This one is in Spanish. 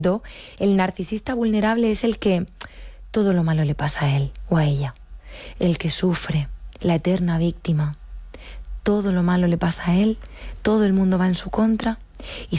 El narcisista vulnerable es el que todo lo malo le pasa a él o a ella, el que sufre, la eterna víctima. Todo lo malo le pasa a él, todo el mundo va en su contra y